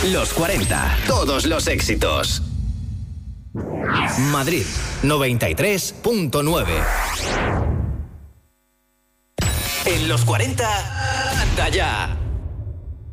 Los 40. Todos los éxitos. Madrid 93.9. En los 40, anda ya.